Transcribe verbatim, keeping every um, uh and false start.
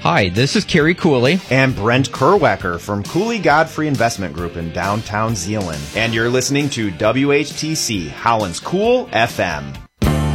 Hi, this is Kerry Cooley. And Brent Kerwecker from Cooley Godfrey Investment Group in downtown Zeeland. And you're listening to W H T C, Howland's Cool F M.